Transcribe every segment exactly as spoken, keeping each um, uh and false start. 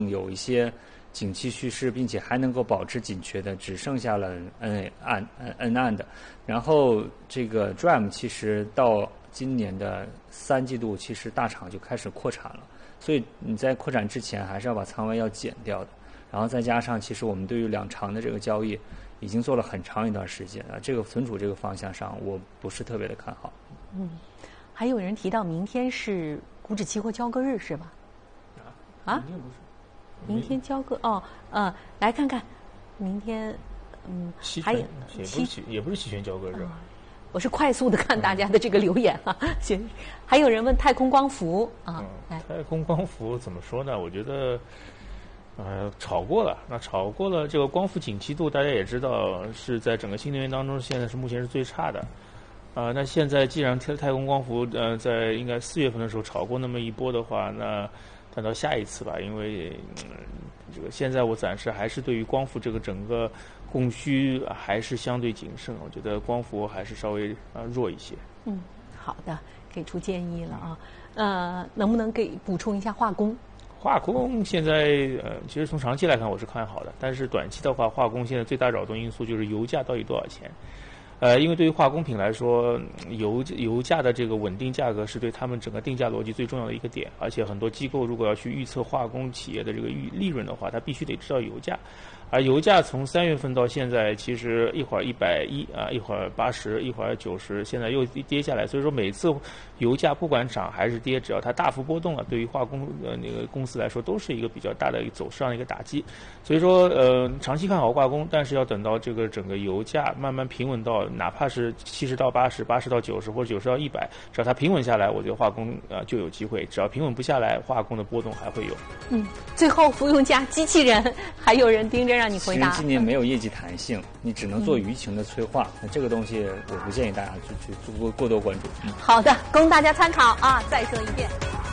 有一些景气趋势，并且还能够保持紧缺的，只剩下了 N A 岸 N 岸的。然后这个 D R A M 其实到今年的三季度，其实大厂就开始扩产了，所以你在扩产之前还是要把仓位要减掉的。然后再加上，其实我们对于两长的这个交易已经做了很长一段时间了，这个存储这个方向上，我不是特别的看好。 嗯，还有人提到明天是股指期货交割日是吧？啊？明天不是。明天交割哦，呃，来看看，明天，嗯，还有也不是期也不是期权交割日、啊。 我是快速的看大家的这个留言啊，行。还有人问太空光伏啊、 嗯，太空光伏怎么说呢？我觉得，呃，炒过了。那炒过了，这个光伏景气度大家也知道是在整个新能源当中现在是目前是最差的。啊、呃，那现在既然太太空光伏呃在应该四月份的时候炒过那么一波的话，那等到下一次吧，因为、嗯、这个现在我暂时还是对于光伏这个整个供需还是相对谨慎，我觉得光伏还是稍微啊、呃、弱一些。 嗯，好的，给出建议了啊。呃，能不能给补充一下化工？ 化工现在呃，其实从长期来看我是看好的，但是短期的话，化工现在最大扰动因素就是油价到底多少钱。呃，因为对于化工品来说，油油价的这个稳定价格是对他们整个定价逻辑最重要的一个点，而且很多机构如果要去预测化工企业的这个预利润的话，它必须得知道油价。而油价从三月份到现在，其实一会儿一百一啊，一会儿八十，一会儿九十，现在又跌下来。所以说每次油价不管涨还是跌，只要它大幅波动了，对于化工呃那个公司来说都是一个比较大的一个走势上的一个打击。所以说呃长期看好化工，但是要等到这个整个油价慢慢平稳到哪怕是七十到八十、八十到九十或者九十到一百，只要它平稳下来，我觉得化工呃就有机会。只要平稳不下来，化工的波动还会有。 嗯，最后服用加机器人，还有人盯着让你回答。 其实今年没有业绩弹性，你只能做舆情的催化。那、嗯、这个东西我不建议大家去去过过多关注。嗯、 好的，供大家参考啊！再说一遍。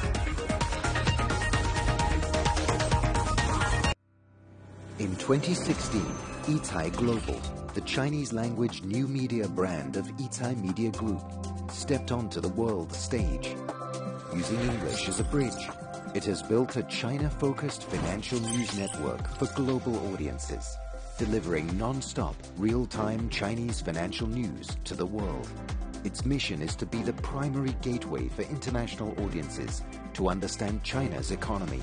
In twenty sixteen, Yitai Global, the Chinese language new media brand of Yitai Media Group, stepped onto the world stage. Using English as a bridge, it has built a China-focused financial news network for global audiences, delivering non-stop, real-time Chinese financial news to the world. Its mission is to be the primary gateway for international audiences to understand China's economy.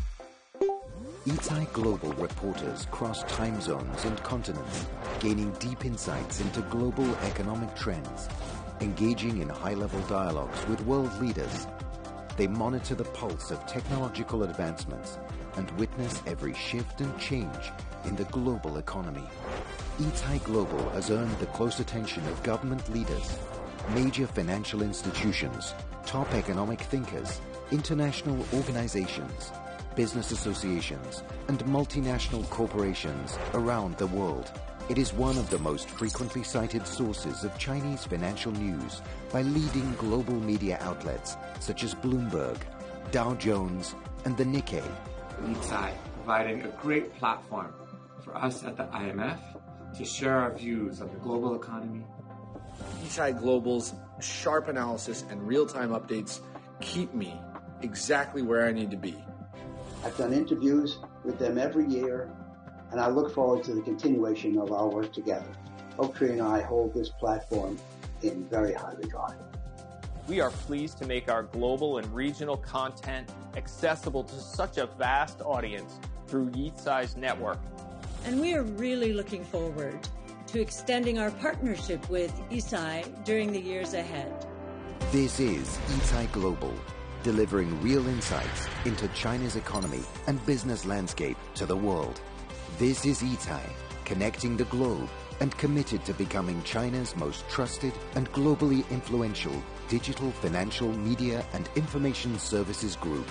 Yitai Global reporters cross time zones and continents, gaining deep insights into global economic trends, engaging in high-level dialogues with world leaders. They monitor the pulse of technological advancements and witness every shift and change in the global economy. Yitai Global has earned the close attention of government leaders, major financial institutions, top economic thinkers, international organizations, business associations, and multinational corporations around the world. It is one of the most frequently cited sources of Chinese financial news by leading global media outlets such as Bloomberg, Dow Jones, and the Nikkei. Yitai providing a great platform for us at the I M F to share our views of the global economy. Yitai Global's sharp analysis and real-time updates keep me exactly where I need to be. I've done interviews with them every year, and I look forward to the continuation of our work together. Oaktree and I hold this platform in very high regard. We are pleased to make our global and regional content accessible to such a vast audience through Yitai's network. And we are really looking forward to extending our partnership with Yitai during the years ahead. This is Yitai Global, delivering real insights into China's economy and business landscape to the world. This is Yitai, connecting the globe and committed to becoming China's most trusted and globally influential digital financial media and information services group.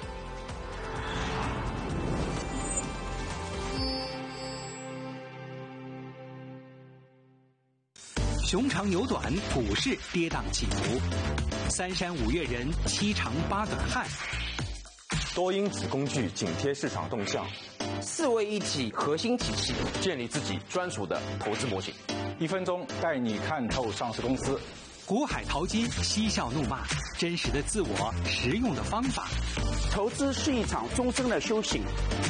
熊长牛短，股市跌宕起伏，三山五岳人，七长八短汉。 多因子工具紧贴市场动向， 四位一体核心体系， 建立自己专属的投资模型。 一分钟带你看透上市公司， 股海淘金，嬉笑怒骂，真实的自我，实用的方法。 投资是一场终身的修行。